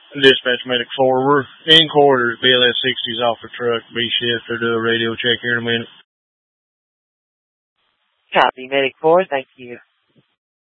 Dispatch Medic 4, we're in quarters. BLS 60's off the truck. B shift or do a radio check here in a minute. Copy, Medic 4, thank you.